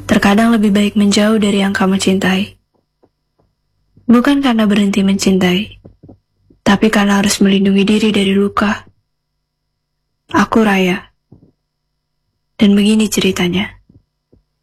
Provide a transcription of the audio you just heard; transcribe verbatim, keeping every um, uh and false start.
Terkadang lebih baik menjauh dari yang kamu cintai. Bukan karena berhenti mencintai, tapi karena harus melindungi diri dari luka. Aku Raya. Dan begini ceritanya.